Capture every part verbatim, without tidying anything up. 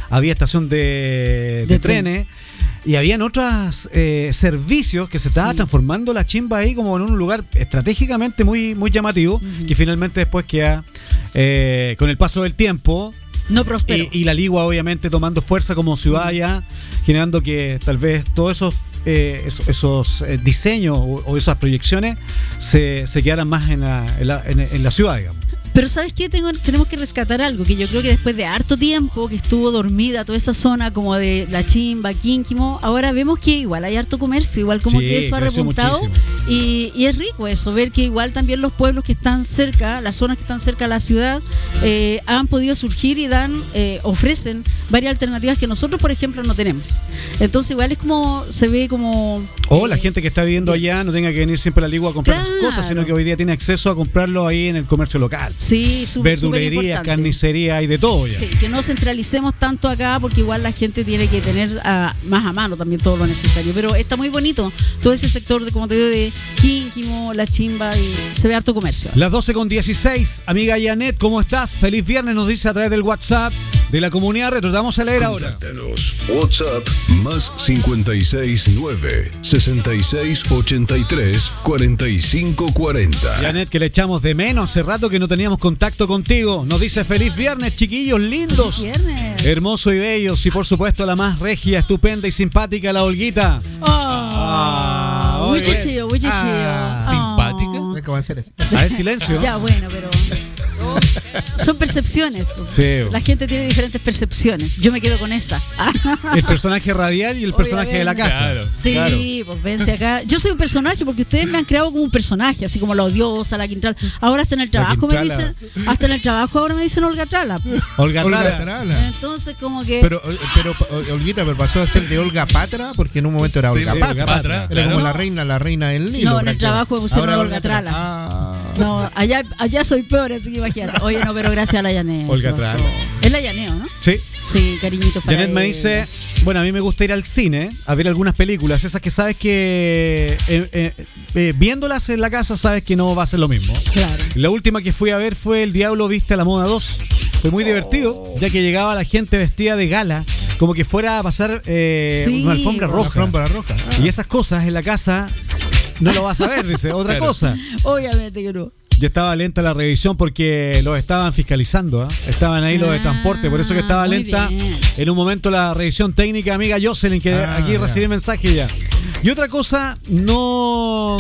había estación de, de, de trenes. Tren. Y habían otros eh, servicios que se estaba sí. transformando la Chimba ahí como en un lugar estratégicamente muy, muy llamativo, uh-huh. que finalmente después queda eh, con el paso del tiempo. No prosperó. Y, y la Ligua obviamente tomando fuerza como ciudad ya, generando que tal vez todos esos eh, esos, esos eh, diseños o, o esas proyecciones se, se quedaran más en la, en la, en, en la ciudad, digamos. Pero ¿sabes qué? Tengo, tenemos que rescatar algo, que yo creo que después de harto tiempo que estuvo dormida toda esa zona como de La Chimba, Quínquimo, ahora vemos que igual hay harto comercio, igual como sí, que eso ha repuntado y, y es rico eso, ver que igual también los pueblos que están cerca, las zonas que están cerca de la ciudad, eh, han podido surgir y dan, eh, ofrecen varias alternativas que nosotros, por ejemplo, no tenemos. Entonces igual es como, se ve como... O eh, la gente que está viviendo allá no tenga que venir siempre a la Ligua a comprar claro. sus cosas, sino que hoy día tiene acceso a comprarlo ahí en el comercio local. Sí, su, verdulería, carnicería y de todo ya. Sí, que no centralicemos tanto acá porque igual la gente tiene que tener a, más a mano también todo lo necesario. Pero está muy bonito todo ese sector de, como te digo, de Quínquimo, La Chimba y se ve harto comercio. Las doce con dieciséis, amiga Janet, ¿cómo estás? Feliz viernes, nos dice a través del WhatsApp de la comunidad Retro. Vamos a leer ahora. WhatsApp más cincuenta y seis nueve sesenta y seis ochenta y tres cuarenta y cinco cuarenta. Janet, que le echamos de menos, hace rato que no teníamos contacto contigo. Nos dice feliz viernes, chiquillos lindos. Feliz viernes. Hermosos y bellos. Y por supuesto la más regia, estupenda y simpática, la Olguita. Oh, ah, muy chichillo, muy chichillo. Ah, oh. Simpática. ¿Cómo va a ser así? A ver, silencio. Ya, bueno, pero... Son percepciones. Sí. La gente tiene diferentes percepciones. Yo me quedo con esa. El personaje radial y el personaje Obviamente. de la casa. Claro. Sí, claro. pues vense acá. Yo soy un personaje porque ustedes me han creado como un personaje, así como la odiosa, la Quintral. Ahora hasta en el trabajo me dicen, hasta en el trabajo ahora me dicen Olga Trala. Olga Trala. Trala. Entonces como que. Pero, pero Olguita, pero pasó a ser de Olga Patra porque en un momento era Olga sí, Patra. Olga Patra. Era Claro. como la reina, la reina del Nilo. No, en el trabajo me pusieron Ahora Olga Trala. Ah. No, allá, allá soy peor, así que imagínate. Oye, no, pero gracias a la Yaneo. Olga Trala. Es la Yaneo, ¿no? Sí. Sí, cariñitos para Janet me ella. dice, bueno, a mí me gusta ir al cine a ver algunas películas, esas que sabes que eh, eh, eh, viéndolas en la casa sabes que no va a ser lo mismo. Claro. La última que fui a ver fue El Diablo Viste a la Moda dos. Fue muy divertido, ya que llegaba la gente vestida de gala, como que fuera a pasar eh, Sí, una alfombra una roja. Alfombra roja. Ah. Y esas cosas en la casa no lo vas a ver, dice, otra Claro. cosa. Obviamente que no. Yo estaba lenta la revisión porque los estaban fiscalizando, ¿eh? Estaban ahí los de Ah, transporte, por eso que estaba muy lenta. bien. En un momento la revisión técnica, amiga Jocelyn, que Ah, aquí ya. recibí mensaje ya. Y otra cosa, no...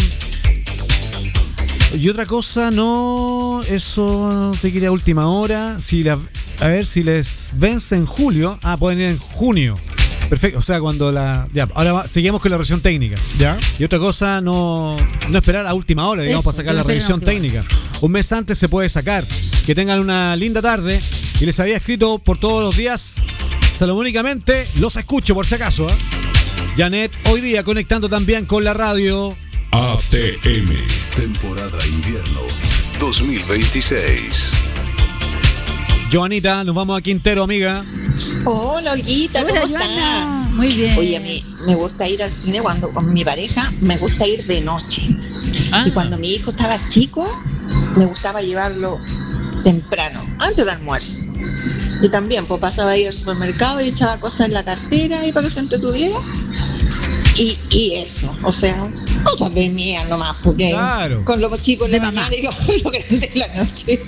Y otra cosa, no... Eso te quería a última hora. Si la, a ver, si les vence en julio... Ah, pueden ir en junio. Perfecto, o sea, cuando la... Ya, ahora va, seguimos con la revisión técnica. ¿Ya? Y otra cosa, no, no esperar a última hora, digamos, Eso, para sacar que la no revisión esperen a última técnica. Un mes antes se puede sacar. Que tengan una linda tarde. Y les había escrito por todos los días, salomónicamente, los escucho por si acaso. ¿eh? Janet, hoy día conectando también con la radio. A T M, temporada invierno dos mil veintiséis. Joanita, nos vamos a Quintero, amiga. Hola, Olguita, Hola, ¿cómo Joana. estás? Muy bien. Oye, a mí me gusta ir al cine cuando con mi pareja, me gusta ir de noche. Ah. Y cuando mi hijo estaba chico, me gustaba llevarlo temprano, antes del almuerzo. Y también, pues pasaba ahí al supermercado y echaba cosas en la cartera y para que se entretuviera. Y, y eso, o sea, cosas de mía nomás, porque Claro. con los chicos en De la mamá. mañana y con los grandes en la noche.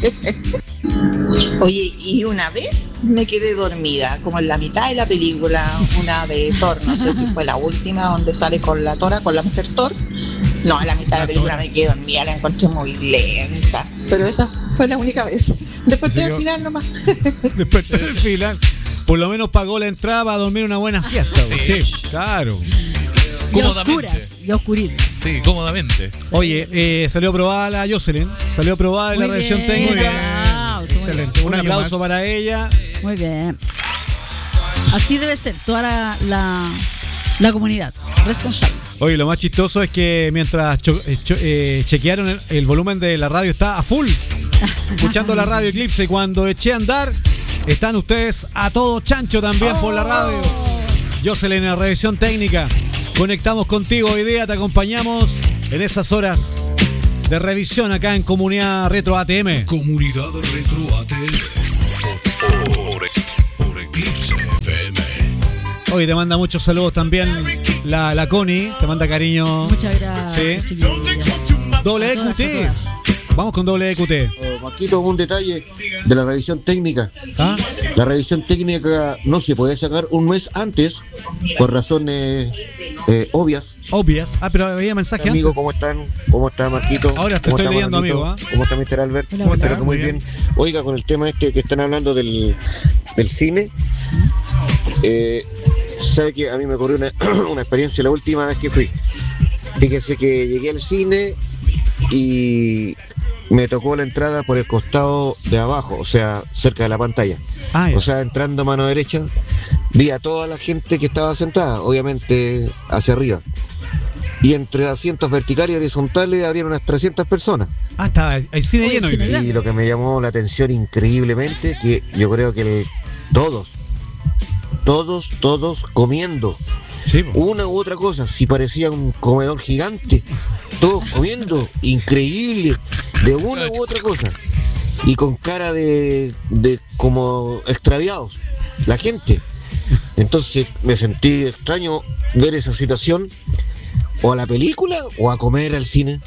Oye, y una vez me quedé dormida, como en la mitad de la película, una de Thor, no sé si fue la última, donde sale con la Tora, con la mujer Thor. No, en la mitad de la película me quedé dormida, la encontré muy lenta, pero esa fue la única vez. Desperté al final nomás. Desperté del final. Por lo menos pagó la entrada para dormir una buena siesta. Sí. Sí, claro. Y a oscuras, y a oscurito. Sí, cómodamente. Oye, eh, salió aprobada la Jocelyn. Salió aprobada en la Muy revisión bien. técnica. Wow, muy bien. Excelente. Un año aplauso más. para ella. Muy bien. Así debe ser toda la, la, la comunidad responsable. Oye, lo más chistoso es que mientras cho- eh, cho- eh, chequearon el, el volumen de la radio está a full, escuchando la radio Eclipse, y cuando eché a andar están ustedes a todo chancho también por la radio. Jocelyn en la revisión técnica. Conectamos contigo hoy día, te acompañamos en esas horas de revisión acá en Comunidad Retro A T M. Comunidad Retro A T M. Por, por, por Eclipse F Hoy te manda muchos saludos también la, la Connie, te manda cariño. Muchas gracias, sí. chiquillas. Doble E Q T. Vamos con doble E Q T. Eh, Marquito, un detalle de la revisión técnica. ¿Ah? La revisión técnica no se puede sacar un mes antes por razones eh, obvias. Obvias. Ah, pero había mensaje Amigo, antes. ¿cómo están? ¿Cómo está Marquito? Ahora te ¿Cómo estoy está leyendo, Manolito? amigo. ¿eh? ¿Cómo está mister Albert? Hola, Espero hola. que muy bien. Oiga, con el tema este que están hablando del, del cine, eh, sabe que a mí me ocurrió una, una experiencia la última vez que fui. Fíjese que llegué al cine y me tocó la entrada por el costado de abajo, o sea, cerca de la pantalla. Ah, ya. O sea, entrando a mano derecha, vi a toda la gente que estaba sentada, obviamente hacia arriba. Y entre asientos verticales y horizontales habrían unas trescientas personas. Ah, está el cine Oye, lleno. el cine Ignacio. Y lo que me llamó la atención increíblemente, que yo creo que el- todos, todos, todos comiendo Sí, po. una u otra cosa, si parecía un comedor gigante, todos comiendo, increíble, de una u otra cosa, y con cara de, de como extraviados, la gente. Entonces me sentí extraño ver esa situación, o a la película o a comer al cine.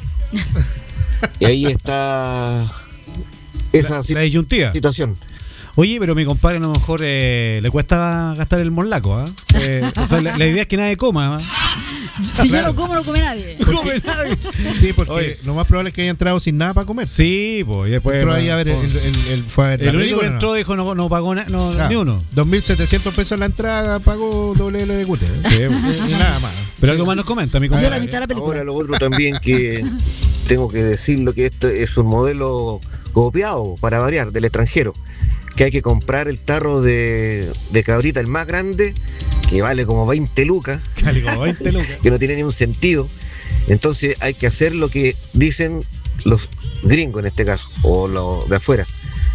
Y ahí está esa La disyuntiva. situación. Oye, pero mi compadre a lo mejor eh, le cuesta gastar el morlaco, ¿ah? Eh, o sea, la, la idea es que nadie coma, ¿ah? Si Claro. yo no como, no come nadie. No come nadie. Sí, porque Oye. lo más probable es que haya entrado sin nada para comer. Sí, pues, y después. Entró ahí a ver, el, el, el- fue a ver la el único que película, ¿no? entró dijo no, no pagó na- no, Claro, ni uno. dos mil setecientos pesos la entrada, pagó doble L de Cute. Sí, Y nada más. pero algo más nos comenta, mi Yo la compadre. mitad de la película. Ahora lo otro también que tengo que decirlo, que esto es un modelo copiado, para variar, del extranjero, que hay que comprar el tarro de, de cabrita, el más grande, que vale como veinte lucas, Cali, como veinte lucas. que no tiene ningún sentido. Entonces hay que hacer lo que dicen los gringos en este caso, o los de afuera.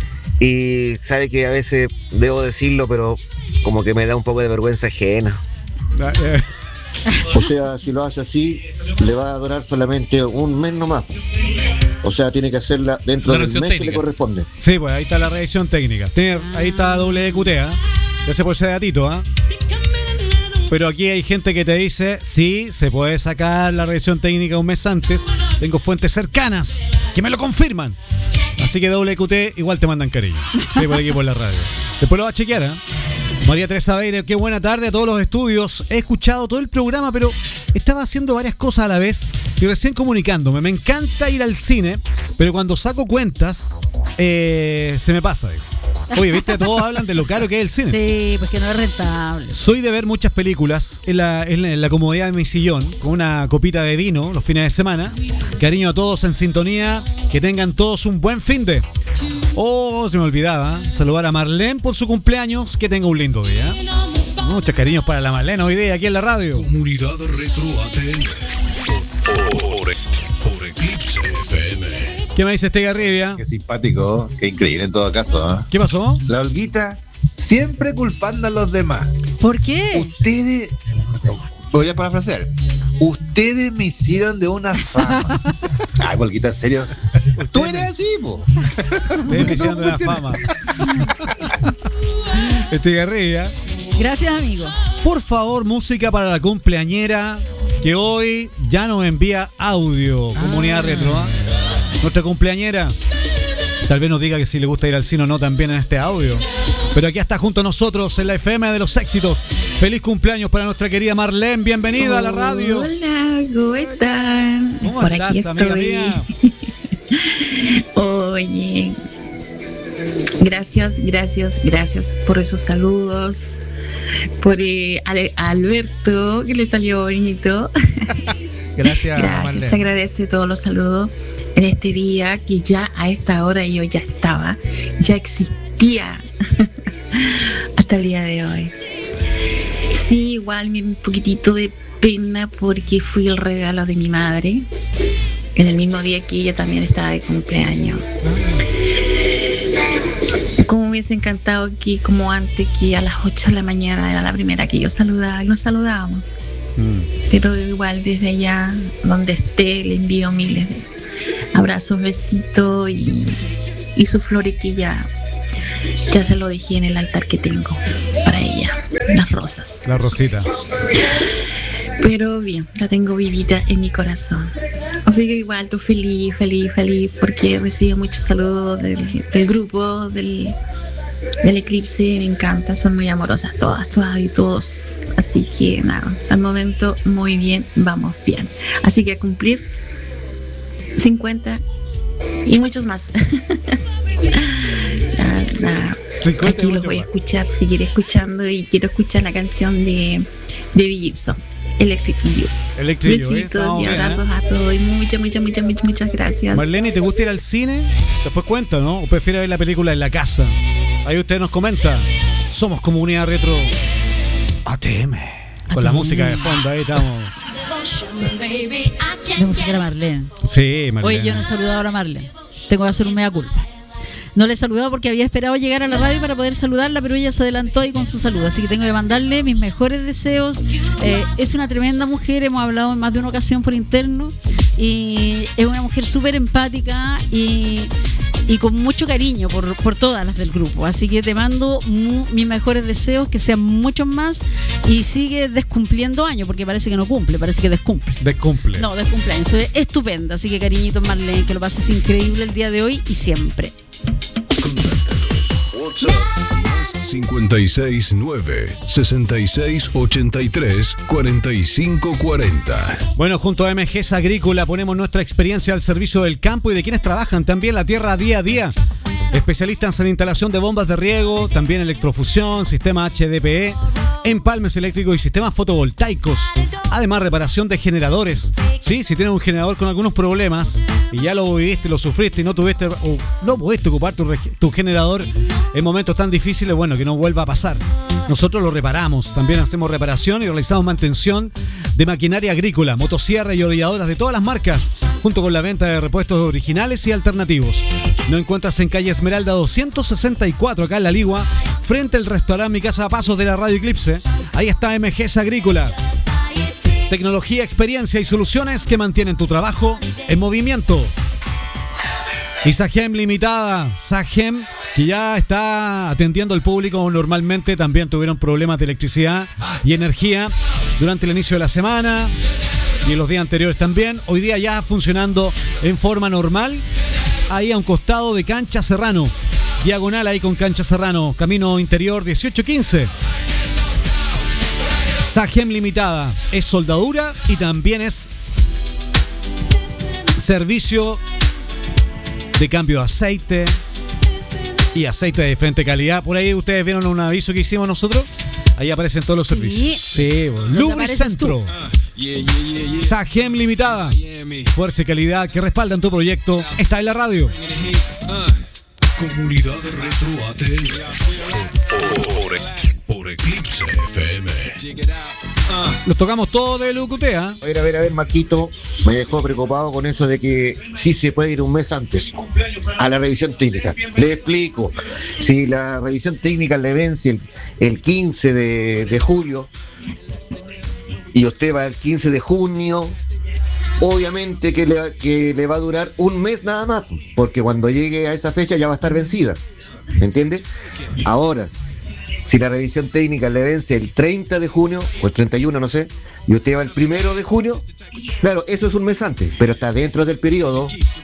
Y sabe que a veces debo decirlo, pero como que me da un poco de vergüenza ajena. Ah, eh, O sea, si lo hace así, le va a durar solamente un mes nomás. O sea, tiene que hacerla dentro La del revisión mes que le técnica. corresponde. Sí, pues ahí está la revisión técnica. Tiene- ahí está doble E Q T, ¿ah? Ya se puede ser datito, ¿ah? Pero aquí hay gente que te dice, sí, se puede sacar la revisión técnica un mes antes. Tengo fuentes cercanas que me lo confirman. Así que doble E Q T igual te mandan cariño. Sí, por aquí por la radio. Después lo va a chequear, ¿eh? María Teresa Beire, qué buena tarde a todos los estudios. He escuchado todo el programa, pero estaba haciendo varias cosas a la vez y recién comunicándome. Me encanta ir al cine, pero cuando saco cuentas, eh, se me pasa. digo. Oye, viste, todos hablan de lo caro que es el cine. Sí, pues que no es rentable. Soy de ver muchas películas en la, en la- en la comodidad de mi sillón, con una copita de vino los fines de semana. Cariño a todos en sintonía, que tengan todos un buen fin de. Oh, se me olvidaba, saludar a Marlene por su cumpleaños, que tenga un lindo día. Muchos cariños para la Marlene hoy día aquí en la radio. Comunidad Retro A T M. Por, por, por Eclipse F M. ¿Qué me dice este Garribia? Qué simpático, qué increíble en todo caso. ¿eh? ¿Qué pasó? La Olguita siempre culpando a los demás. ¿Por qué? Ustedes, voy a parafrasear, ustedes me hicieron de una fama. Ay, Olguita, en serio. Tú eres así, po. Estoy diciendo de la fama. Este Garribia. Gracias, amigo. Por favor, música para la cumpleañera que hoy ya nos envía audio, comunidad retro. ¿ah? Nuestra cumpleañera tal vez nos diga que si le gusta ir al cine o no también en este audio. Pero aquí está junto a nosotros en la F M de los éxitos. Feliz cumpleaños para nuestra querida Marlene. Bienvenida a la radio. Hola, ¿cómo están? ¿Cómo Por estás, aquí amiga estoy. mía? Oye, gracias, gracias, gracias por esos saludos. Por eh, Ale- a Alberto, que le salió bonito. Gracias, Gracias, Marlene. se agradece todos los saludos en este día que ya a esta hora yo ya estaba, ya existía hasta el día de hoy. Sí, igual me da un poquitito de pena porque fui el regalo de mi madre en el mismo día que ella también estaba de cumpleaños. Como me hubiese encantado que como antes, que a las ocho de la mañana era la primera que yo saludaba y nos saludábamos. Mm. Pero igual desde allá donde esté le envío miles de abrazos, besitos y, y sus flores que ya Ya se lo dejé en el altar que tengo para ella, las rosas. La rosita. Pero bien, la tengo vivita en mi corazón. Así que igual, tú feliz, feliz, feliz, porque recibo muchos saludos del, del grupo, del, del Eclipse, me encanta, son muy amorosas todas, todas y todos. Así que nada, al momento muy bien, vamos bien. Así que a cumplir cincuenta y muchos más. Nada, nada. Aquí los voy a escuchar, seguiré escuchando y quiero escuchar la canción de, de Bill Gibson. Electric You. Electric You, Besitos eh. y abrazos bien, ¿eh? A todos y muchas, muchas, muchas, muchas, muchas gracias. Marlene, ¿te gusta ir al cine? Después cuenta, ¿no? ¿O prefieres ver la película en la casa? Ahí usted nos comenta. Somos Comunidad Retro A T M. Con la música de fondo, ahí estamos. La música era Marlene. Sí, Marlene. Oye, yo no he saludado ahora a Marlene. Tengo que hacer un mea culpa. No le he saludado porque había esperado llegar a la radio para poder saludarla, pero ella se adelantó ahí con su saludo, así que tengo que mandarle mis mejores deseos. Eh, es una tremenda mujer, hemos hablado en más de una ocasión por interno, y es una mujer súper empática y, y con mucho cariño por, por todas las del grupo, así que te mando mu, mis mejores deseos, que sean muchos más, y sigue descumpliendo años, porque parece que no cumple, parece que descumple. Descumple. No, descumple años, es estupenda, así que cariñito Marlene, que lo pases increíble el día de hoy y siempre. cincuenta y seis nueve, sesenta y seis ochenta y tres, cuarenta y cinco cuarenta. Bueno, junto a M G S Agrícola ponemos nuestra experiencia al servicio del campo y de quienes trabajan también la tierra día a día. Especialistas en instalación de bombas de riego, también electrofusión, sistema H D P E, empalmes eléctricos y sistemas fotovoltaicos. Además, reparación de generadores. Sí, si tienes un generador con algunos problemas y ya lo viviste, lo sufriste y no tuviste o no pudiste ocupar tu, tu generador en momentos tan difíciles, bueno, que no vuelva a pasar. Nosotros lo reparamos. También hacemos reparación y realizamos mantención de maquinaria agrícola, motosierras y orilladoras de todas las marcas, junto con la venta de repuestos originales y alternativos. Nos encuentras en calle Esmeralda doscientos sesenta y cuatro, acá en La Ligua, frente al restaurante Mi Casa a Pasos de la Radio Eclipse. Ahí está M G S Agrícola. Tecnología, experiencia y soluciones que mantienen tu trabajo en movimiento. Y Sagem Limitada, Sagem, que ya está atendiendo al público normalmente, también tuvieron problemas de electricidad y energía durante el inicio de la semana y en los días anteriores también. Hoy día ya funcionando en forma normal, ahí a un costado de Cancha Serrano, diagonal ahí con Cancha Serrano, camino interior dieciocho quince. Sagem Limitada es soldadura y también es servicio de cambio de aceite y aceite de diferente calidad. Por ahí ustedes vieron un aviso que hicimos nosotros. Ahí aparecen todos los servicios. Sí, bueno. Lubricentro. Sagem Limitada. Fuerza y calidad que respaldan tu proyecto. Está en la radio. Comunidad Retro A T M. Por, por Eclipse F M. Los tocamos todos de Lucutea. A ver, a ver, a ver, Marquito. Me dejó preocupado con eso de que sí se puede ir un mes antes a la revisión técnica. Le explico. Si la revisión técnica le vence el, el quince de, de julio y usted va el quince de junio, obviamente que le, que le va a durar un mes nada más, porque cuando llegue a esa fecha ya va a estar vencida. ¿Me entiende? Ahora, si la revisión técnica le vence el treinta de junio o el treinta y uno, no sé, y usted va el primero de junio, claro, eso es un mes antes, pero está dentro del periodo.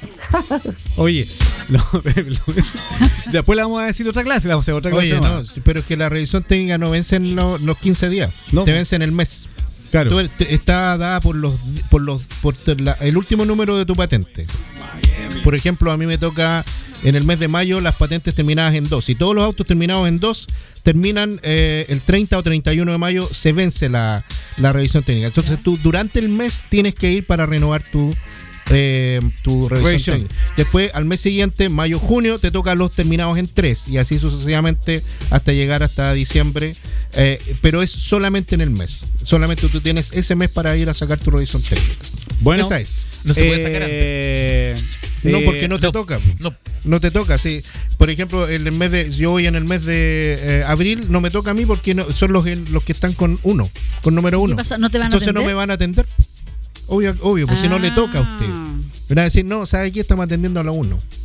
Oye, lo, lo, después le vamos a decir otra clase, le vamos a hacer otra clase. Oye, no, pero es que la revisión técnica no vence en lo, los quince días, no, te vence en el mes. Claro. Tú, te, está dada por los por los por la, el último número de tu patente. Por ejemplo, a mí me toca en el mes de mayo las patentes terminadas en dos. Si todos los autos terminados en dos terminan eh, el treinta o treinta y uno de mayo, se vence la, la revisión técnica. Entonces tú durante el mes tienes que ir para renovar tu eh, tu revisión, revisión técnica. Después al mes siguiente, mayo, junio, te toca los terminados en tres y así sucesivamente hasta llegar hasta diciembre. Eh, pero es solamente en el mes. Solamente tú tienes ese mes para ir a sacar tu revisión técnica. Bueno, esa es. No se eh, puede sacar antes. No, eh, porque no te no, toca. No. No te toca, sí. Por ejemplo, en el mes de, yo voy en el mes de eh, abril, no me toca a mí porque no, son los, los que están con uno, con número uno. ¿Qué pasa? ¿No te van a Entonces atender? no me van a atender. Obvio, obvio, pues ah. si no le toca a usted. Van a decir, no, ¿sabe qué? Estamos atendiendo a la uno.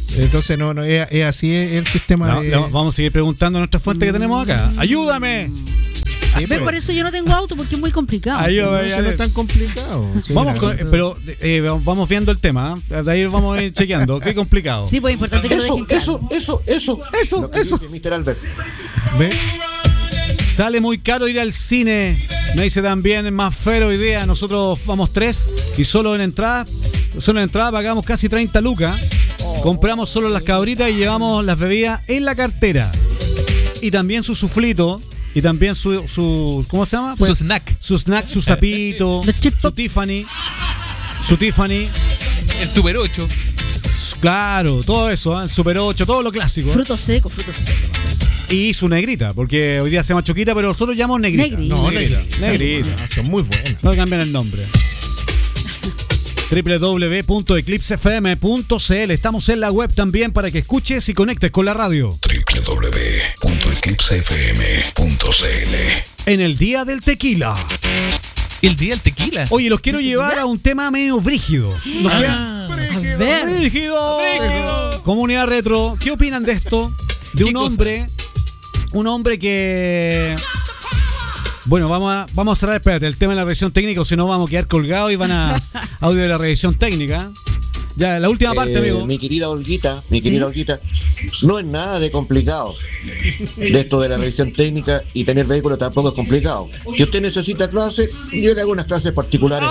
Entonces, no, no es, es así es el sistema. No, de... no, vamos a seguir preguntando a nuestra fuente que tenemos acá. ¡Ayúdame! Sí, Ve, por eso yo no tengo auto, porque es muy complicado. Ayúdame. No, no es tan complicado. Sí, Vamos la- con, pero eh, vamos viendo el tema, ¿eh? De ahí vamos a ir chequeando. Qué complicado. Sí, pues es importante que lo Eso, dejen claro. eso, eso, eso. Eso, Lo que eso. dice mister Albert. ¿Ve? Sale muy caro ir al cine. Me dice también más fero hoy día. Nosotros vamos tres y solo en entrada, solo en entrada pagamos casi treinta lucas. Compramos solo las cabritas y llevamos las bebidas en la cartera. Y también su suflito. Y también su, su ¿cómo se llama? Su snack. Su snack, su sapito, Los chip su pop. Tiffany. Su Tiffany. El Super ocho. Claro, todo eso, ¿eh? El Super ocho, todo lo clásico. ¿eh? Frutos secos, frutos secos. Y su negrita, porque hoy día se llama Choquita, pero nosotros llamamos negrita. Negrita. No, negrita. negrita. Negrita. Ah, son muy buenos. No cambian el nombre. doble u doble u doble u punto eclipse f m punto c l. Estamos en la web también para que escuches y conectes con la radio. doble u doble u doble u punto eclipse f m punto c l. En el Día del Tequila. El día del tequila. Oye, los quiero llevar a un tema medio brígido. Nos Ah. A ver. ¡Brígido! Comunidad Retro, ¿qué opinan de esto? De ¿Qué un cosa? hombre, un hombre que... Bueno, vamos a, vamos a cerrar, espérate, el tema de la revisión técnica, o si no vamos a quedar colgados y van a audio de la revisión técnica. Ya, la última parte, Eh, amigo. Mi querida Olguita, mi querida Olguita, no es nada de complicado. De esto de la revisión técnica y tener vehículo tampoco es complicado. Si usted necesita clases, yo le hago unas clases particulares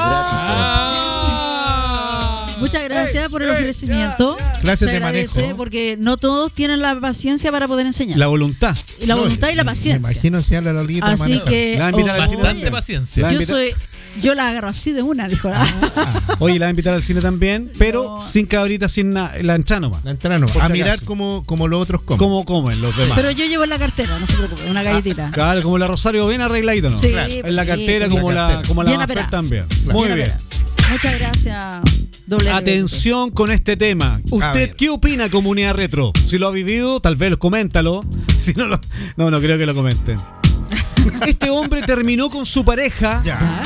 Ah. Muchas gracias por el ofrecimiento. Clases Se de agradece, manejo. porque no todos tienen la paciencia para poder enseñar. La voluntad. Y la No, voluntad y la me- paciencia. Me imagino enseñarle a la Olguita a Así manejar. que La va a invitar al cine oye, Bastante paciencia. La yo invita- soy yo la agarro así de una, dijo. Oye, la va a invitar al cine también, pero No. sin cabrita, sin na- la entrada nomás. La entrada no. Por A si mirar acaso. como, como los otros comen. ¿Cómo comen los demás? Pero yo llevo en la cartera, no se preocupe, una galletita. Claro, como la Rosario, bien arregladito, ¿no? Sí, En la cartera, sí, como la la, cartera. como la Bien Maffer aperada. también. Bien Muy bien. aperada. Muchas gracias, doble. Atención con este tema. ¿Usted ver. qué opina, comunidad retro? Si lo ha vivido, tal vez coméntalo. Si no, lo, no, no creo que lo comenten. Este hombre terminó con su pareja Ya. ¿Ah?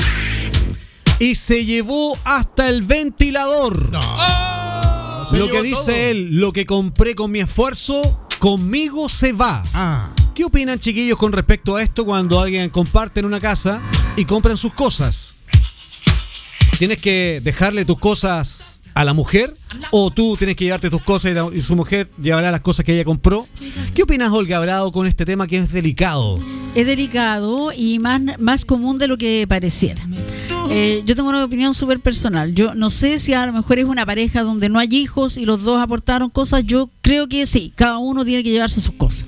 y se llevó hasta el ventilador. No. Se Lo llevó que dice todo. él, lo que compré con mi esfuerzo, conmigo se va. Ah. ¿Qué opinan, chiquillos, con respecto a esto cuando alguien comparte en una casa y compran sus cosas? ¿Tienes que dejarle tus cosas a la mujer o tú tienes que llevarte tus cosas y, la- y su mujer llevará las cosas que ella compró? ¿Qué opinas, Olga Bravo, con este tema que es delicado? Es delicado y más, más común de lo que pareciera. Eh, yo tengo una opinión súper personal. Yo no sé si a lo mejor es una pareja donde no hay hijos y los dos aportaron cosas. Yo creo que sí, cada uno tiene que llevarse sus cosas.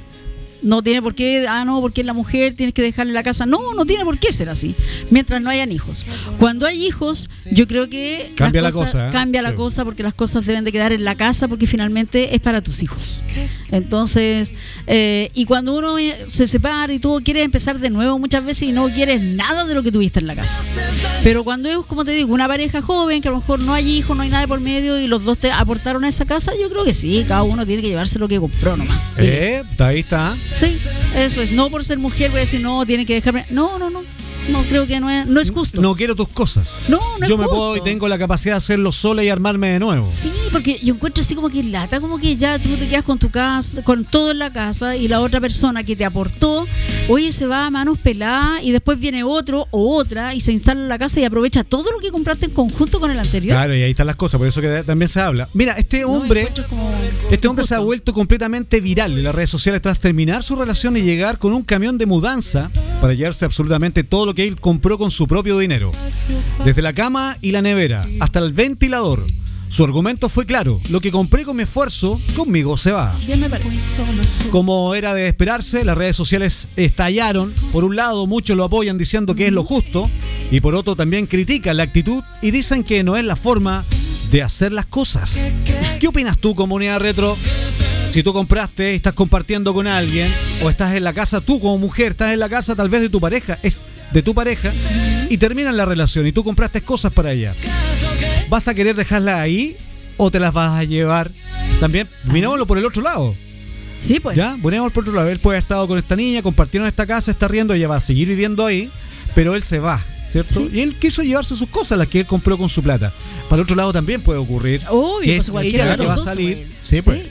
No tiene por qué, ah, no, porque es la mujer, tienes que dejarle la casa. No, no tiene por qué ser así, mientras no hayan hijos. Cuando hay hijos, yo creo que Cambia las la cosas- cosa, ¿eh? cambia la Sí. cosa, porque las cosas deben de quedar en la casa, porque finalmente es para tus hijos. Entonces, eh, y cuando uno eh, se separa y tú quieres empezar de nuevo muchas veces y no quieres nada de lo que tuviste en la casa. Pero cuando es, como te digo, una pareja joven, que a lo mejor no hay hijos, no hay nada de por medio y los dos te aportaron a esa casa, yo creo que sí, cada uno tiene que llevarse lo que compró nomás. Eh, ahí está. Sí, eso es. No por ser mujer voy a decir, no, tiene que dejarme. No, no, no. No, creo que no es, no es justo. No quiero tus cosas. No, no es Yo me justo. puedo y tengo la capacidad de hacerlo sola y armarme de nuevo. Sí, porque yo encuentro así como que lata, como que ya tú te quedas con tu casa, con todo en la casa y la otra persona que te aportó, oye, se va a manos peladas y después viene otro o otra y se instala en la casa y aprovecha todo lo que compraste en conjunto con el anterior. Claro, y ahí están las cosas, por eso que también se habla. Mira, este No, hombre, encuentro como este hombre se ha injusto. vuelto completamente viral en las redes sociales tras terminar su relación y llegar con un camión de mudanza para llevarse absolutamente todo lo que él compró con su propio dinero. Desde la cama y la nevera hasta el ventilador. Su argumento fue claro: lo que compré con mi esfuerzo, conmigo se va. Bien me parece. Como era de esperarse, las redes sociales estallaron. Por un lado, muchos lo apoyan diciendo que es lo justo, y por otro también critican la actitud y dicen que no es la forma de hacer las cosas. ¿Qué opinas tú, comunidad retro? Si tú compraste y estás compartiendo con alguien, o estás en la casa, tú como mujer estás en la casa tal vez de tu pareja, es de tu pareja, y terminan la relación y tú compraste cosas para ella, ¿vas a querer dejarlas ahí o te las vas a llevar? También, mirámoslo por el otro lado. Sí, pues. Ya, ponemos por otro lado. Él puede haber estado con esta niña, compartieron esta casa, está riendo, ella va a seguir viviendo ahí, pero él se va, ¿cierto? Sí. Y él quiso llevarse sus cosas, las que él compró con su plata. Para el otro lado también puede ocurrir Obvio, que pues es cualquiera ella la de que los va a dos se salir, puede ir. Sí, pues.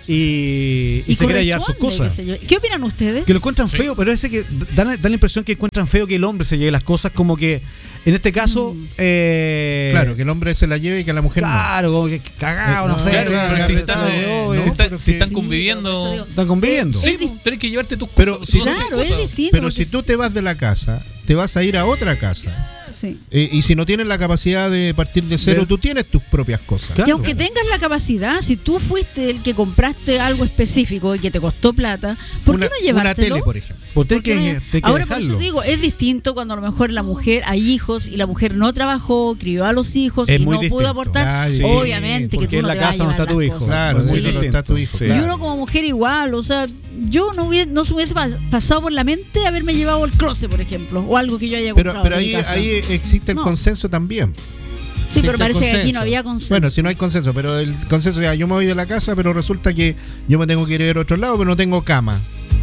Y, y, y se quiere llevar sus cosas. Qué, ¿Qué opinan ustedes? Que lo encuentran Sí. feo, pero ese que da, da la impresión que encuentran feo que el hombre se lleve las cosas, como que en este caso. Mm. Eh, Claro, que el hombre se la lleve y que la mujer Claro, como que cagado, no, No, sé. Claro, claro, pero si claro, están, no, si no, están- pero si sí. están Sí, conviviendo. por eso digo. Están conviviendo. Sí, Es di- pues, tenés que llevarte tus Pero cosas. si tus Claro, cosas. es distinto. Pero porque si tú te vas de la casa, te vas a ir a otra casa. Sí. Eh, y si no tienes la capacidad de partir de cero, De- tú tienes tus propias cosas. Claro. Y aunque tengas la capacidad, si tú fuiste el que compraste algo específico y que te costó plata, ¿por una, qué no llevártelo? una tele, por ejemplo. Pues tenés ¿Por qué que, no? tenés que Ahora, por eso dejarlo. digo, es distinto cuando a lo mejor la mujer, hay hijos y la mujer no trabajó, crió a los hijos Es y muy no distinto. pudo aportar. Ah, sí, Obviamente que porque tú en no la te vas a casa no llevar está tu las hijo. cosas. Claro, Es muy sí, no distinto. está tu hijo, Sí. Y claro. uno como mujer igual, o sea, yo no, hubiera, no se me hubiese pa- pasado por la mente haberme llevado el closet, por ejemplo, o algo que yo haya Pero, comprado pero en mi ahí, casa. ahí existe el No. consenso también. Sí, pero Existe el parece que aquí consenso. no había consenso. Bueno, si no hay consenso, pero el consenso ya, yo me voy de la casa, pero resulta que yo me tengo que ir a otro lado, pero no tengo cama.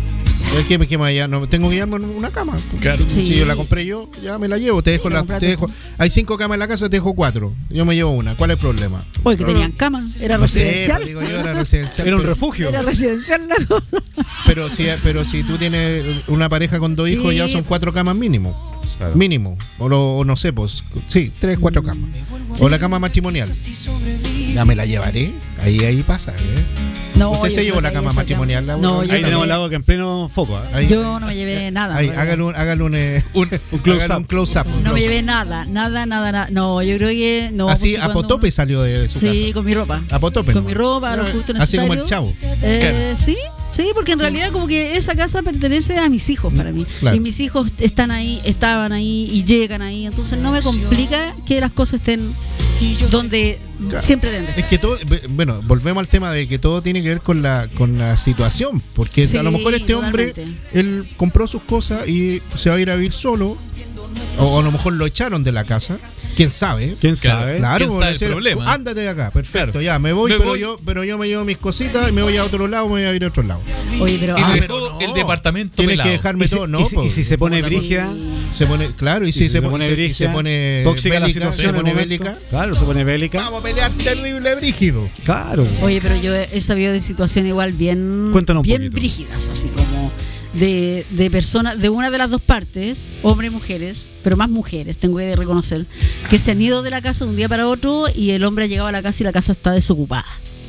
Es que, que me vaya, no tengo que llevarme una cama. Claro. Si Sí. yo la compré yo, ya me la llevo. Te dejo Sí, la la, compraste te dejo. tú. Hay cinco camas en la casa, te dejo cuatro. Yo me llevo una. ¿Cuál es el problema? Oye, que tenían cama, era No sé, residencial. digo yo, era residencial. Era un pero- refugio. Era residencial la cosa. Pero si, pero si tú tienes una pareja con dos Sí. hijos, ya son cuatro camas mínimo. Mínimo. O, lo- o no sé, pues. Sí, tres, cuatro camas. O la cama matrimonial. Ya me la llevaré. Ahí, ahí pasa, ¿eh? No, ¿Usted yo se llevó no la sabía cama esa matrimonial, cama. Laura? No, Ahí yo Ahí no. tenemos la agua que en pleno foco. ¿eh? Ahí, Yo no me llevé nada. ahí, en realidad. hágale un, hágale un, eh, Un, un close hágale up. un close up. No me llevé nada, nada, nada, nada. No, yo creo que no. Así, pues, sí, a cuando- potope salió de su Sí, casa. con mi ropa. A potope. Con ¿no? mi ropa, lo justo Así como necesario. el chavo. Eh, sí, sí, porque en realidad como que esa casa pertenece a mis hijos para mí. Claro. Y mis hijos están ahí, estaban ahí y llegan ahí. Entonces no me complica que las cosas estén donde Claro. siempre deben de Es estar. que todo, bueno, volvemos al tema de que todo tiene que ver con la con la situación, porque Sí, a lo mejor este hombre, totalmente. él compró sus cosas y se va a ir a vivir solo, o, o a lo mejor lo echaron de la casa, quién sabe. ¿Quién Claro. sabe? Claro, ¿Quién por sabe el decir, problema? ándate de acá, perfecto, Claro. ya, me voy, Me pero voy. yo pero yo me llevo mis cositas y me voy a otro lado, me voy a ir a otro lado. Oye, pero Y ah, dejó pero no. el departamento Tienes pelado. que dejarme Y si, todo, no, y si- po. y si se pone sí. brígida, se pone, claro, y si, y se, pone, pone y se brígida, pone tóxica la bélica, situación, se en pone el momento. bélica. Claro, se pone bélica. Vamos a pelear terrible brígido. Claro. Oye, pero yo he sabido de situaciones igual bien, Cuéntanos un bien poquito. brígidas, así como de, de personas, de una de las dos partes, hombres y mujeres, pero más mujeres, tengo que reconocer, que se han ido de la casa de un día para otro y el hombre ha llegado a la casa y la casa está desocupada.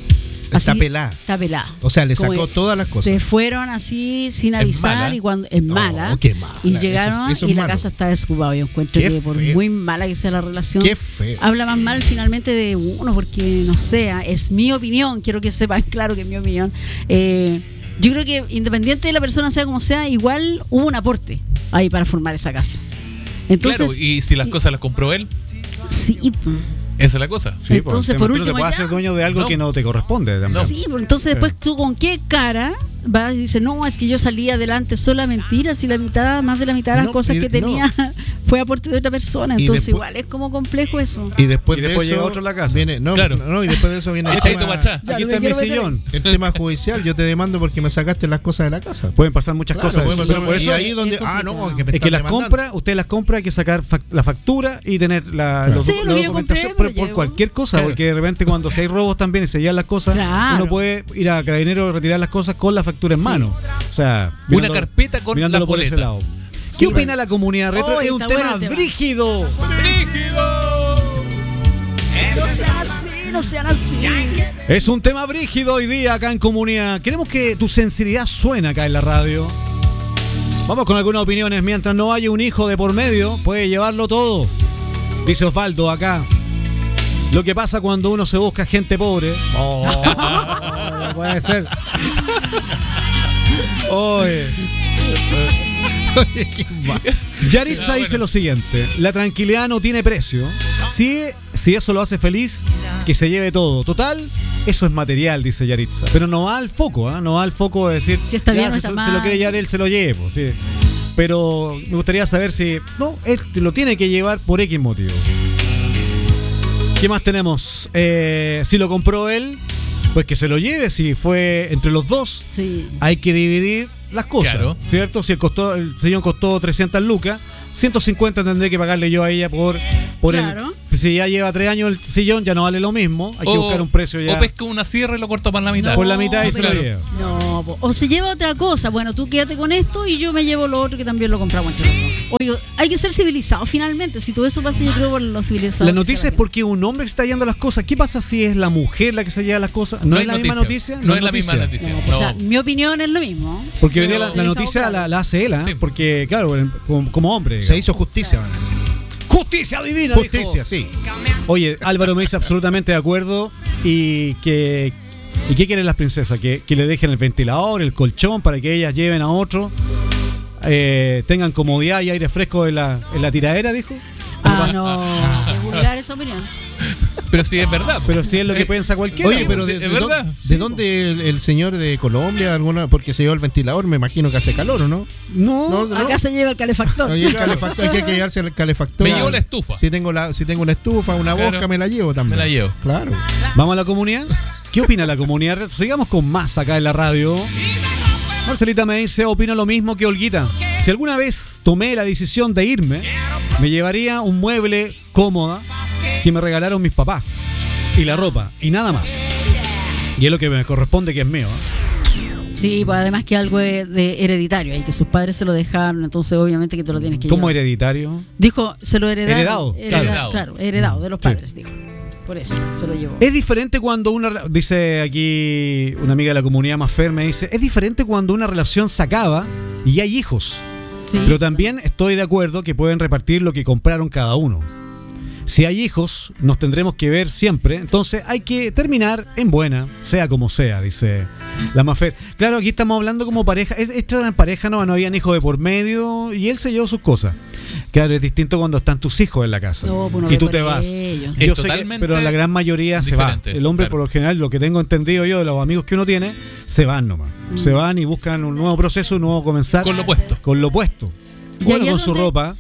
Está Así, pelada. Está pelada. O sea, le Como sacó que todas las cosas. Se fueron así sin avisar mala. y cuando es No, mala. qué mala. Y Eso- llegaron eso es y la malo. casa está desocupada. Yo encuentro Qué que por feo. muy mala que sea la relación, Qué feo. habla más mal finalmente de uno, porque no sé, es mi opinión, quiero que sepan claro que es mi opinión. Eh, yo creo que independiente de la persona sea como sea, igual hubo un aporte ahí para formar esa casa. Entonces, Claro, y si las cosas las compró él, sí, esa es la cosa. Sí, Entonces, porque por tú no último, te puedes ya. hacer dueño de algo No. que no te corresponde. también. sí, pues, entonces después tú con qué cara vas y dices, no, es que yo salí adelante sola, mentira, si la mitad, más de la mitad de las No, cosas y- que tenía fue aporte de otra persona. Y Entonces después- igual es como complejo eso. Y después, Y después de eso llega otro a la casa. Viene, no, Claro. no, y después de eso viene el Echadito tema, para atrás. Ya Aquí no me está mi quiero meter. sillón. el tema judicial. Yo te demando porque me sacaste las cosas de la casa. Pueden pasar muchas Claro, cosas. puede Pero pasar- por y eso ahí donde, es ah, no, complicado. que me es que están las demandando. compra, usted las compra, hay que sacar fac- la factura y tener la, Claro. los- Sí, la lo que yo compré, documentación me por, lo por llevo. cualquier cosa, Claro. porque de repente cuando si hay robos también y se llevan las cosas, Claro. uno puede ir a Carabinero y retirar las cosas con la factura en Sí. mano. O sea, Una mirando- carpeta con mirándolo las por ese boletas. lado. ¿Qué Sí, opina la comunidad retro? Oh, es un está tema bueno el tema. brígido. No sean así, no sean así. Es un tema brígido hoy día acá en comunidad. Queremos que tu sensibilidad suene acá en la radio. Vamos con algunas opiniones. Mientras no haya un hijo de por medio, puede llevarlo todo. Dice Osvaldo acá. Lo que pasa cuando uno se busca gente pobre. Oh, no puede ser. Oye. Oye, qué mal. Yaritza Ah, bueno. dice lo siguiente: la tranquilidad no tiene precio. Si, si eso lo hace feliz, que se lleve todo. Total, eso es material, dice Yaritza. Pero no va al foco, ¿eh? No va al foco de decir Si está ya, bien o si está se, mal. se lo quiere llevar él, se lo lleve. Pues, sí. Pero me gustaría saber si no, él lo tiene que llevar por X motivo. ¿Qué más tenemos? Eh, si lo compró él, pues que se lo lleve. Si fue entre los dos, Sí. hay que dividir las cosas, Claro. ¿cierto? Si el, costó, el sillón costó trescientas lucas, ciento cincuenta tendré que pagarle yo a ella por, por Claro. el... Si ya lleva tres años el sillón, ya no vale lo mismo. Hay que O- buscar un precio ya. O pesca una sierra y lo corta por la mitad. Por la mitad y se lo pero- lleva. No, po. O se lleva otra cosa. Bueno, tú quédate con esto y yo me llevo lo otro que también lo compramos entre los dos. Oye, hay que ser civilizado finalmente. Si todo eso pasa, yo creo por lo civilizado. La que noticia sea es porque un hombre se está llevando las cosas. ¿Qué pasa si es la mujer la que se lleva las cosas? ¿No, es la misma noticia? No, es la misma noticia. O sea, mi opinión es lo mismo. Porque hoy Pero- día la, la noticia la, la hace él, ¿eh? Sí. Porque, claro, como, como hombre. Se digamos. hizo justicia, man. Justicia divina, Justicia, dijo. sí. Oye, Álvaro me dice absolutamente de acuerdo. Y que. ¿Y qué quieren las princesas? Que, que le dejen el ventilador, el colchón, para que ellas lleven a otro. Eh, tengan comodidad y aire fresco en la, en la tiradera, dijo. Ah, no. Es vulgar esa opinión. Pero sí es verdad. Pero si es lo que Eh, piensa cualquiera. Oye, pero sí, de, es de verdad. dó- Sí, ¿de po. dónde el, el señor de Colombia? alguna Porque se llevó el ventilador, me imagino que hace calor, ¿o no? No, No, no. Acá se lleva el calefactor. Oye, el calefactor, hay que llevarse el calefactor. Me llevo la estufa. Si tengo, la, si tengo una estufa, una Claro. boca, me la llevo también. Me la llevo. Claro. Vamos a la comunidad. ¿Qué opina la comunidad? Sigamos con más acá en la radio. Marcelita me dice, opino lo mismo que Olguita. Si alguna vez tomé la decisión de irme, me llevaría un mueble cómoda que me regalaron mis papás. Y la ropa. Y nada más. Y es lo que me corresponde, que es mío. ¿eh? Sí, pues además que algo es de hereditario, y que sus padres se lo dejaron, entonces obviamente que te lo tienes que ¿Cómo llevar. hereditario? Dijo, se lo heredaron. Heredado, Hereda- claro. claro, heredado de los Sí. padres, dijo. Por eso, se lo llevó. Es diferente cuando una... Dice aquí una amiga de la comunidad más me dice, es diferente cuando una relación se acaba y hay hijos. Sí. Pero también estoy de acuerdo que pueden repartir lo que compraron cada uno. Si hay hijos, nos tendremos que ver siempre. Entonces hay que terminar en buena, sea como sea, dice la Mafer. Claro, aquí estamos hablando como pareja. Es- Esta era en pareja, no, no habían hijos de por medio y él se llevó sus cosas. Claro, es distinto cuando están tus hijos en la casa No, pues uno y ve tú por te vas. ellos. Yo Es sé que- totalmente pero la gran mayoría se va. diferente, El hombre, claro. por lo general, lo que tengo entendido yo de los amigos que uno tiene, se van nomás. Mm. Se van y buscan un nuevo proceso, un nuevo comenzar. Con lo opuesto. Con lo opuesto. Y Bueno, ahí con es su donde- ropa.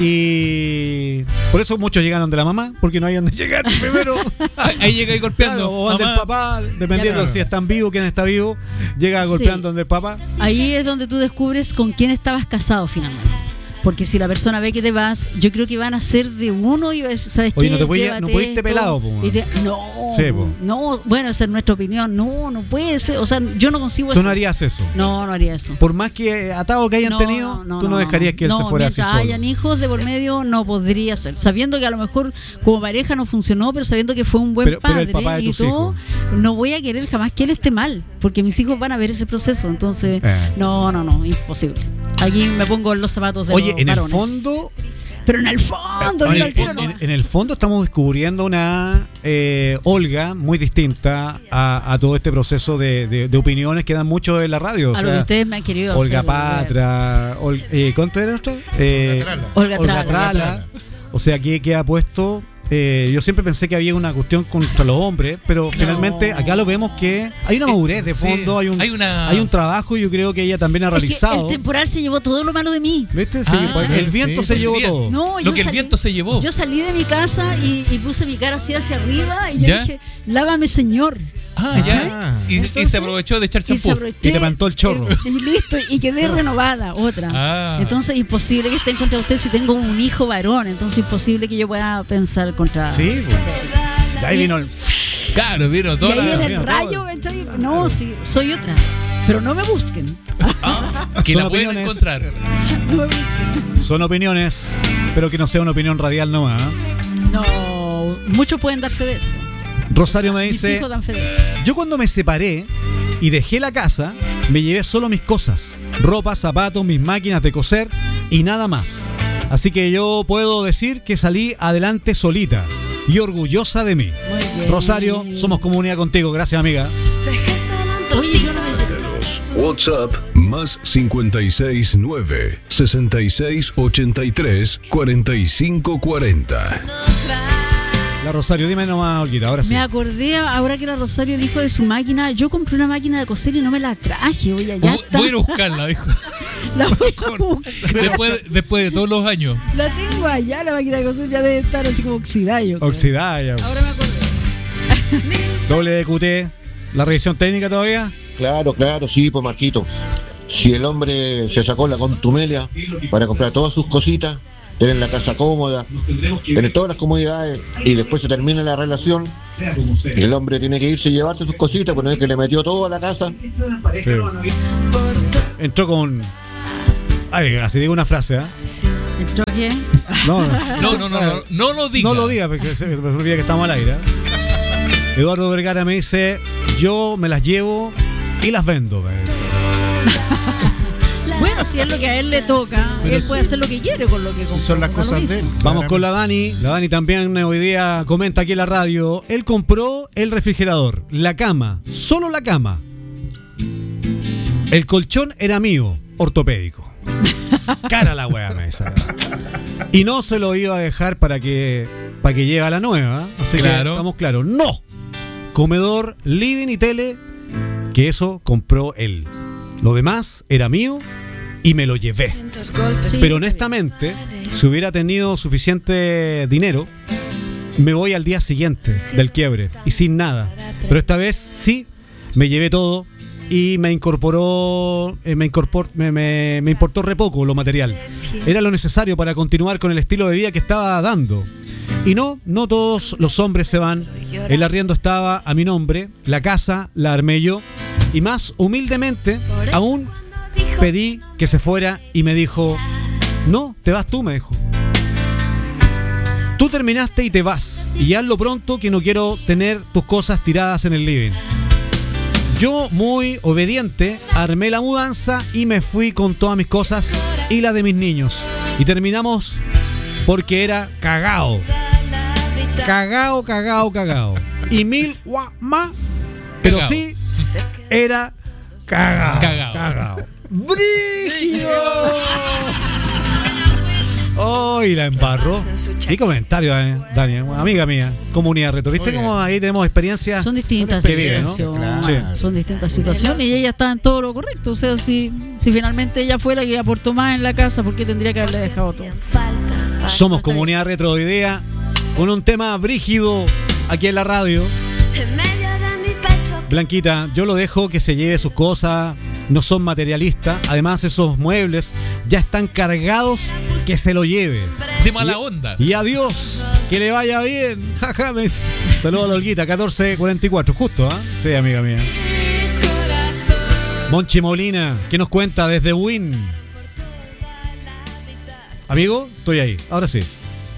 Y por eso muchos llegaron de la mamá, porque no hayan de llegar primero. Ahí, ahí llega ahí golpeando. Claro, o van del Mamá. papá, dependiendo Ya, de si están vivos, quién está vivo, llega Sí. golpeando donde el papá. Ahí es donde tú descubres con quién estabas casado finalmente. Porque si la persona ve que te vas, yo creo que van a ser de uno y vas- ¿sabes Oye, qué? no te puedes- Llévate no puedes irte esto. pelado, po, Y te- no, Sí, po. no, bueno, esa es nuestra opinión. No, no puede ser. O sea, yo no consigo Tú eso. no harías eso. No, no haría eso. Por más que atado que hayan No, tenido, tú no, dejarías que él no, se fuera así mientras solo. hayan hijos de por medio, no podría ser. Sabiendo que a lo mejor como pareja no funcionó, pero sabiendo que fue un buen Pero- pero padre el papá de y tus todo, no voy a querer jamás que él esté mal, porque mis hijos van a ver ese proceso. Entonces, Eh. no, no, no, imposible. Aquí me pongo en los zapatos de Oye, los en el varones. fondo, Pero en el fondo, en, digo, el al tiro fo- no. en- en el fondo estamos descubriendo una eh, Olga muy distinta a, a todo este proceso de, de- de opiniones que dan mucho en la radio. O a lo que sea, ustedes me han querido Olga hacer, Patra, Ol- eh, ¿cuánto era otra? Eh, Trala. Olga Olga Trala. Trala. O sea, aquí queda puesto. eh, yo siempre pensé que había una cuestión contra los hombres, pero finalmente acá lo vemos que hay una madurez de Sí, fondo, hay un, hay una- hay un trabajo y yo creo que ella también ha Es que realizado. el temporal se llevó todo lo malo de mí. ¿Viste? Sí, Ah, pues, el viento sí, se pues llevó bien. todo. No, Lo yo que el salí- viento se llevó. Yo salí de mi casa y, y puse mi cara así hacia arriba y yo ¿Ya? dije, lávame, señor. Ah, ya. Ah. Y, y Entonces- se aprovechó de echar Y se champú. aproveché, Y te levantó el chorro. eh, Y listo, y quedé renovada, otra. Ah. Entonces, imposible que esté en contra de usted si tengo un hijo varón. Entonces, imposible que yo pueda pensar contra. Sí, pues. De ahí vino el. Claro, vino Y toda ahí la- viene el Mira, rayo, ¿cachai? No, sí, soy otra. Pero no me busquen. que Son la pueden opiniones. encontrar. No me busquen. Son opiniones, pero que no sea una opinión radial nomás. ¿eh? No, muchos pueden dar fe de eso. Rosario me Mis dice, hijos dan fe de eso. yo cuando me separé y dejé la casa, me llevé solo mis cosas, ropa, zapatos, mis máquinas de coser y nada más. Así que yo puedo decir que salí adelante solita y orgullosa de mí. Muy bien. Rosario, somos comunidad contigo, gracias amiga. Oye, yo no me- WhatsApp más cincuenta y seis nueve sesenta y seis ochenta y tres cuarenta y cinco cuarenta. La Rosario, dime nomás, Olguita, ahora sí. Me acordé ahora que la Rosario dijo de su máquina. Yo compré una máquina de coser y no me la traje. Oye, allá Voy- está. Voy a ir a buscarla, dijo. La voy a buscar. Después, después de todos los años. La tengo allá, la máquina de coser ya debe estar así como oxidada. yo creo. Oxidada ya. Ahora me acordé. Doble de Q T, la revisión técnica todavía. Claro, claro, sí, pues Marquito. Si el hombre se sacó la contumelia para comprar todas sus cositas tener la casa cómoda, tener todas las comodidades, y después se termina la relación y el hombre tiene que irse y llevarse sus cositas, porque no es que le metió todo a la casa. Sí. Entró con... Ay, así digo una frase, ¿eh? ¿Entró qué? No, No, no, no, no, no lo diga. No lo diga, porque se me olvida que estamos al aire, ¿eh? Eduardo Vergara me dice, yo me las llevo y las vendo. Me dice. Bueno, si es lo que a él le toca, Pero él puede sí. hacer lo que quiere con lo que compró. Son las da lo cosas de él. mismo. Vamos con la Dani. La Dani también hoy día comenta aquí en la radio. Él compró el refrigerador, la cama, solo la cama. El colchón era mío, ortopédico. Cara la wea mesa. Y no se lo iba a dejar para que para que llegue a la nueva. Así Claro. que estamos claros. No. Comedor, living y tele, que eso compró él. Lo demás era mío y me lo llevé. Sí. Pero honestamente, si hubiera tenido suficiente dinero, me voy al día siguiente del quiebre y sin nada. Pero esta vez sí, me llevé todo y me incorporó, eh, me, incorpor, me, me, me importó re poco lo material. Era lo necesario para continuar con el estilo de vida que estaba dando. Y no, no todos los hombres se van. El arriendo estaba a mi nombre, la casa la armé yo. Y más humildemente, aún pedí que se fuera y me dijo, no, te vas tú, me dijo. Tú terminaste y te vas. Y hazlo pronto, que no quiero tener tus cosas tiradas en el living. Yo, muy obediente, armé la mudanza y me fui con todas mis cosas y las de mis niños. Y terminamos porque era cagao. Cagao, cagao, cagao. Y mil guau más. Pero Cagao. sí, era cagao. Cagao. Cagao. ¡Brígido! ¡Oh, y la embarró! Qué comentario, eh, Dani, amiga mía, comunidad retro. ¿Viste Muy bien. cómo ahí tenemos experiencias? Son distintas que vive, ¿no? situaciones. Sí. Son distintas situaciones y ella está en todo lo correcto. O sea, si, si finalmente ella fue la que aportó más en la casa, ¿por qué tendría que haberle dejado todo? Somos comunidad retro hoy día con un tema brígido aquí en la radio. Blanquita, yo lo dejo que se lleve sus cosas, no son materialistas. Además, esos muebles ya están cargados, que se lo lleve. De mala onda. Y adiós, que le vaya bien. Jaja, me dice. Saludos a la Olguita, catorce cuarenta y cuatro, justo, ¿ah? ¿eh? Sí, amiga mía. Monchi Molina, ¿qué nos cuenta desde Win? Amigo, estoy ahí, ahora sí.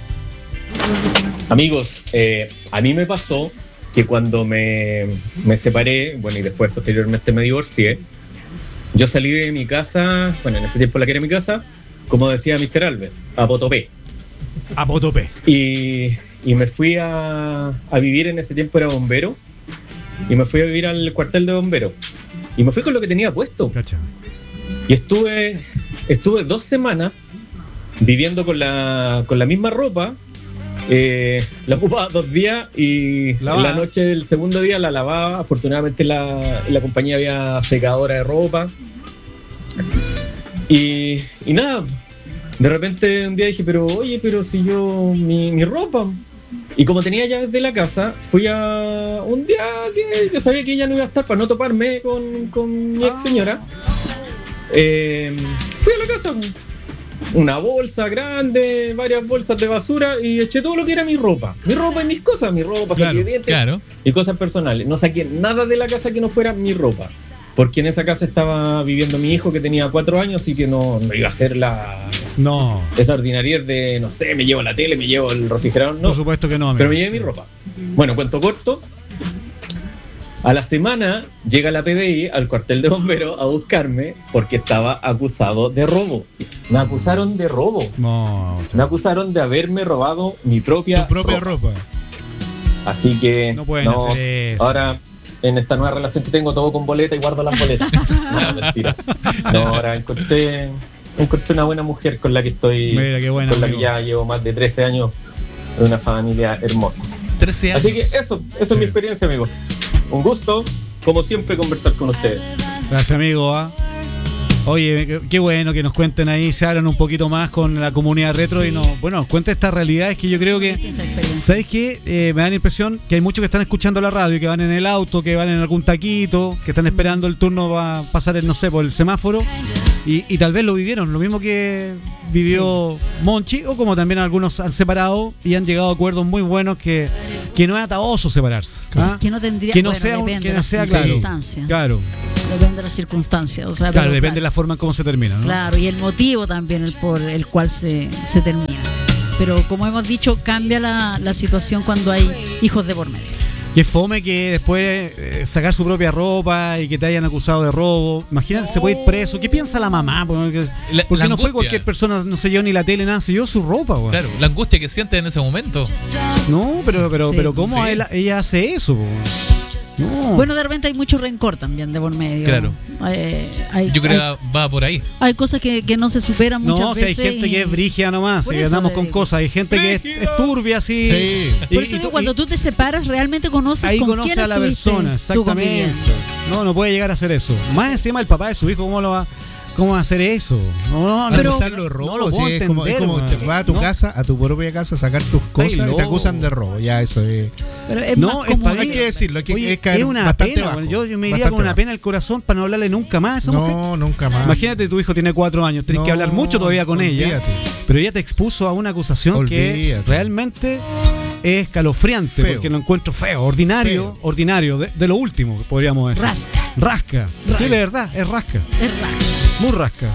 Amigos, eh, a mí me pasó que cuando me, me separé, bueno, y después posteriormente me divorcié, yo salí de mi casa, bueno, en ese tiempo la que era mi casa, como decía mister Albert, a Potopé. A Potopé. Y, y me fui a, a vivir, en ese tiempo era bombero, y me fui a vivir al cuartel de bomberos. Y me fui con lo que tenía puesto. Cacha. Y estuve, estuve dos semanas viviendo con la, con la misma ropa. Eh, la ocupaba dos días y Lavaba. en la noche del segundo día la lavaba. Afortunadamente la, en la compañía había secadora de ropa. Y, y nada, de repente un día dije, pero oye, pero si yo, mi, mi ropa. Y como tenía llaves de la casa, fui a un día que yo sabía que ella no iba a estar para no toparme con, con mi ex señora. Eh, fui a la casa, una bolsa grande, varias bolsas de basura y eché todo lo que era mi ropa. Mi ropa y mis cosas, mi ropa, Claro, saqué dientes Claro. y cosas personales. No saqué nada de la casa que no fuera mi ropa. Porque en esa casa estaba viviendo mi hijo que tenía cuatro años, así que no, no iba a ser la No, esa ordinariedad de, no sé, me llevo la tele, me llevo el refrigerador, no. por supuesto que no, amigo. Pero me llevé mi ropa. Bueno, cuento corto. A la semana llega la P D I al cuartel de bomberos a buscarme porque estaba acusado de robo. Me acusaron de robo. No, o sea, Me acusaron de haberme robado mi propia, Tu propia ropa. ropa. Así que no pueden hacer eso. ahora en esta nueva relación que tengo todo con boleta y guardo las boletas. No, mentira. No, ahora encontré, encontré una buena mujer con la que estoy, Mira, qué buena, con la amigo. que ya llevo más de trece años en una familia hermosa. trece años. Así que eso, eso es mi experiencia, amigo. Un gusto, como siempre, conversar con ustedes. Gracias, amigo. ¿ah? Oye, qué, qué bueno que nos cuenten ahí, se hablan un poquito más con la comunidad retro sí. y nos, bueno, nos cuenten estas realidades que yo creo que, ¿sabes qué? Eh, me da la impresión que hay muchos que están escuchando la radio, que van en el auto, que van en algún taquito, que están esperando el turno para pasar el, no sé, por el semáforo y, y tal vez lo vivieron, lo mismo que vivió sí. Monchi, o como también algunos han separado y han llegado a acuerdos muy buenos que, que no es ataoso separarse. ¿Ah? Que no tendría que no bueno, sea, un, depende que de no las sea circunstancias. Claro. Depende de las circunstancias. O sea, claro, pero, depende claro, de la forma en cómo se termina, ¿no? Claro, y el motivo también el por el cual se, se termina. Pero como hemos dicho, cambia la, la situación cuando hay hijos de por medio. Qué fome que después eh, sacar su propia ropa y que te hayan acusado de robo. Imagínate, se puede ir preso. ¿Qué piensa la mamá? Porque, la, porque la no fue cualquier persona, no se llevó ni la tele, nada, se llevó su ropa. Güey. Claro, la angustia que siente en ese momento. No, pero pero, sí. pero ¿cómo sí. ella, ella hace eso? Güey? No. Bueno, de repente hay mucho rencor también de por medio. Claro. Eh, hay, Yo creo hay, que va por ahí. Hay cosas que, que no se superan muchas no, veces. No, si hay gente y... que es brígida nomás, por si eso andamos con digo. cosas. Hay gente que es, es turbia así. Sí. Y, por eso digo, y, cuando y, tú te separas, realmente conoces ahí con conoce quién a la persona, exactamente. No, no puede llegar a hacer eso. Más encima el papá de su hijo, ¿cómo lo va? ¿Cómo va a hacer eso? No, no, pero no, los robos, no lo sí, puedo es como, es entender, como te vas a tu ¿no? casa, a tu propia casa, a sacar tus cosas y te acusan de robo. Ya, eso es. Pero es no, más es para hay que decirlo, hay que Oye, es caer es una bastante pena, bajo. Yo, yo me iría Bastante con una bajo. pena al corazón para no hablarle nunca más a esa mujer. No, nunca más. Imagínate, tu hijo tiene cuatro años, tienes No, que hablar mucho todavía con olvídate. ella, pero ella te expuso a una acusación Olvídate. que realmente es escalofriante, Feo. porque lo encuentro feo, ordinario, Feo. ordinario, de, de lo último, podríamos decir. Rasca. Rasca. Rasca. Sí, de verdad, es rasca. Es rasca. Muy rasca.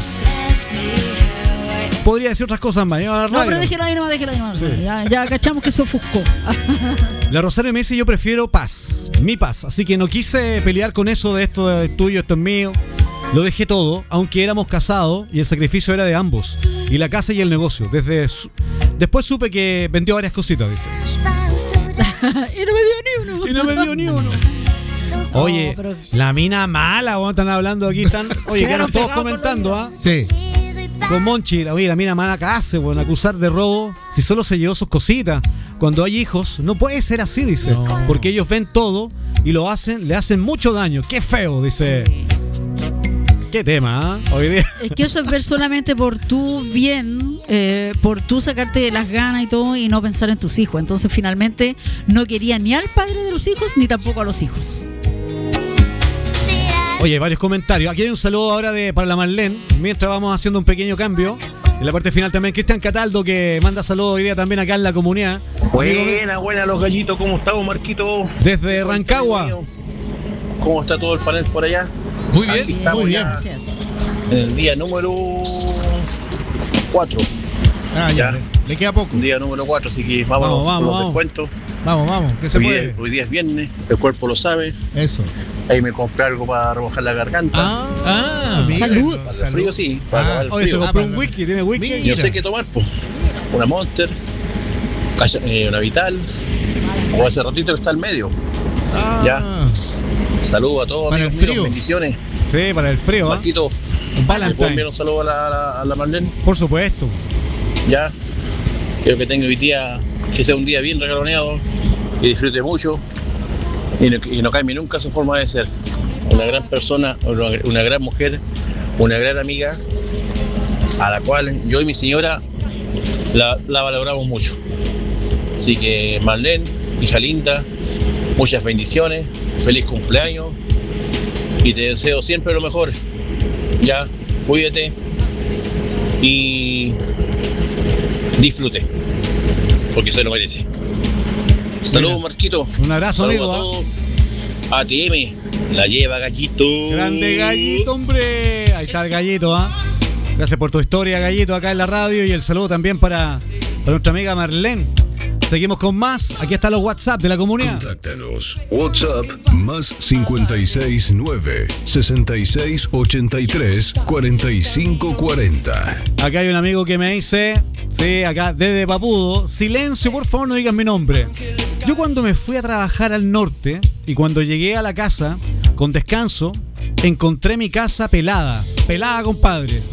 Podría decir otras cosas más. No, pero déjelo ahí nomás, déjelo ahí nomás. Sí. Ya, ya cachamos que se ofuscó. La Rosario me dice, yo prefiero paz, mi paz. Así que no quise pelear con eso de esto es tuyo, esto es mío. Lo dejé todo, aunque éramos casados y el sacrificio era de ambos. Y la casa y el negocio. Desde su... Después supe que vendió varias cositas, dice. Y no me dio ni uno. Y no me dio ni uno. Oye, no, pero... la mina mala, vos están hablando aquí, están. Oye, quedaron todos comentando, ¿ah? Sí. Con Monchi, oye, la mina mala que hace, bueno, acusar de robo, si solo se llevó sus cositas. Cuando hay hijos, no puede ser así, dice. No. Porque ellos ven todo y lo hacen, le hacen mucho daño. Qué feo, dice. Qué tema, ¿eh? Hoy día. Es que eso es ver solamente por tu bien, eh, por tú sacarte de las ganas y todo y no pensar en tus hijos. Entonces finalmente no quería ni al padre de los hijos ni tampoco a los hijos. Oye, varios comentarios. Aquí hay un saludo ahora de para la Marlene, mientras vamos haciendo un pequeño cambio. En la parte final también Cristian Cataldo, que manda saludos hoy día también acá en la comunidad. Buena, buena los gallitos, ¿cómo estamos, Marquito? Desde Rancagua. ¿Cómo está todo el panel por allá? Muy bien, Aquí estamos muy bien. ya Gracias. en el día número cuatro. Ah, ya. Ya. Le, le queda poco. Día número cuatro, así que vámonos Vamos, vamos, con los vamos. descuentos. Vamos, vamos, que se Hoy puede. día, hoy día es viernes, el cuerpo lo sabe. Eso. Ahí me compré algo para remojar la garganta. Ah, mira, Salud. Para el salud. frío, sí, para Ah, apagar el Oye, se frío. compró Ah, un para- whisky, tiene whisky. Mira. Y no sé qué tomar, pues. Una Monster, calla- eh, una Vital, o hace ratito que está al medio. Ah, Ya. Saludos a todos, Para amigos el frío. míos, bendiciones. Sí, para el frío, ¿ah? Marquito, Un ¿me pueden Valentine. enviar un saludo a la, a la, a la Marlene? Por supuesto. Ya. Quiero que tenga hoy día, que sea un día bien regaloneado y disfrute mucho. Y no, y no cambie nunca su forma de ser. Una gran persona, una, una gran mujer, una gran amiga, a la cual yo y mi señora la, la valoramos mucho. Así que Marlene, hija linda, muchas bendiciones, feliz cumpleaños y te deseo siempre lo mejor. Ya, cuídate y disfrute, porque se lo merece. Saludos, Mira. Marquito. Un abrazo, Saludos amigo, a todos. A T M, la lleva Gallito. Grande Gallito, hombre. Ahí está el Gallito, ¿ah? Gracias por tu historia, Gallito, acá en la radio. Y el saludo también para, para nuestra amiga Marlene. Seguimos con más. Aquí están los WhatsApp de la comunidad. Contáctanos. WhatsApp más cincuenta y seis nueve, sesenta y seis ochenta y tres, cuarenta y cinco cuarenta. Acá hay un amigo que me dice, sí, acá desde Papudo, silencio, por favor, no digas mi nombre. Yo cuando me fui a trabajar al norte y cuando llegué a la casa con descanso, encontré mi casa pelada. Pelada, compadre.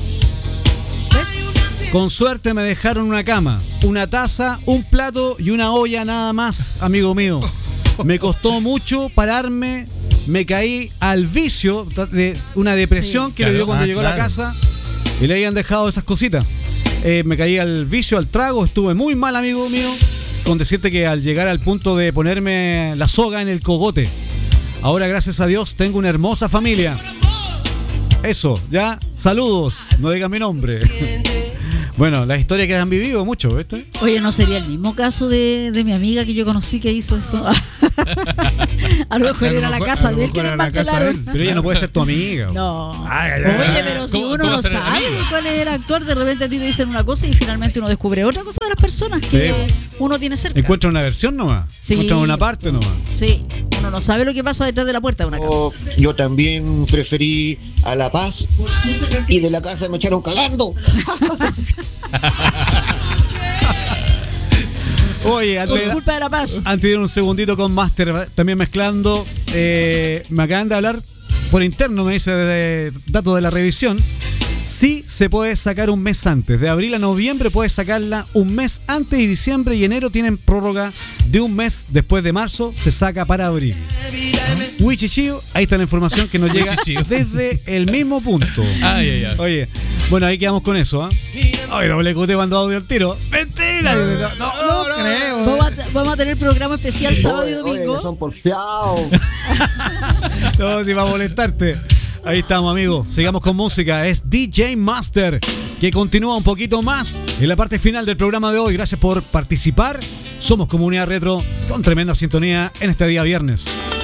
Con suerte me dejaron una cama, una taza, un plato y una olla nada más, amigo mío. Me costó mucho pararme me caí al vicio de una depresión Sí. que le dio Claro. cuando Ah, llegó a la claro. casa y le habían dejado esas cositas. Eh, me caí al vicio, al trago, estuve muy mal, amigo mío, con decirte que al llegar al punto de ponerme la soga en el cogote. Ahora, gracias a Dios, tengo una hermosa familia. Eso, ya, saludos, no digan mi nombre. Bueno, la historia que han vivido mucho, ¿viste? Oye, no sería el mismo caso de, de mi amiga que yo conocí que hizo eso. A lo mejor A lo era la mejor- casa a lo de él mejor que era nos la casa de él. mantelaron. Pero ella no puede ser tu amiga. No. Ay, ay, ay. Oye, pero si ¿Cómo- uno cómo no ser sabe amigo? cuál es el actuar, de repente a ti te dicen una cosa y finalmente uno descubre otra cosa de las personas que Sí. uno tiene cerca. Encuentran una versión nomás. Sí. Encuentran una parte nomás. Sí, uno no sabe lo que pasa detrás de la puerta de una casa. Yo, yo también preferí a La Paz y de la casa me echaron cagando. Oye, antes, Por culpa de la paz. antes de ir un segundito con Master, también mezclando, eh, me acaban de hablar por interno, me dice de, dato de la revisión. Sí se puede sacar un mes antes. De abril a noviembre puedes sacarla un mes antes y diciembre y enero tienen prórroga de un mes después de marzo. Se saca para abril. Wichichío, ahí está la información que nos llega Wichichío. desde el mismo punto. Ay, ay, ay. Oye, bueno, ahí quedamos con eso, ¿ah? Oye, doble Q te mandó audio al tiro. ¡Mentira! No, no, no creo. Vamos a, vamos a tener programa especial sábado y Oye, oye, domingo. que son porfiados. No, si va a molestarte. Ahí estamos, amigos. Sigamos con música. Es D J Master, que continúa un poquito más en la parte final del programa de hoy. Gracias por participar. Somos Comunidad Retro con tremenda sintonía en este día viernes.